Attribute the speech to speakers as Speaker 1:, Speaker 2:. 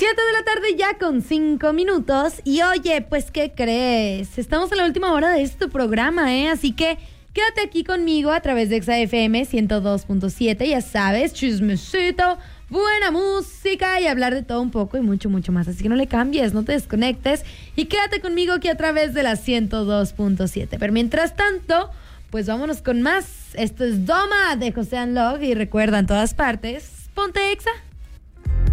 Speaker 1: 7 de la tarde ya con 5 minutos. Y oye, pues, ¿qué crees? Estamos en la última hora de este programa, ¿eh? Así que quédate aquí conmigo a través de Exa FM 102.7. Ya sabes, chismecito, buena música y hablar de todo un poco y mucho, mucho más. Así que no le cambies, no te desconectes y quédate conmigo aquí a través de la 102.7. Pero mientras tanto, pues vámonos con más. Esto es Doma de José Unlog y recuerda, en todas partes, ponte Exa.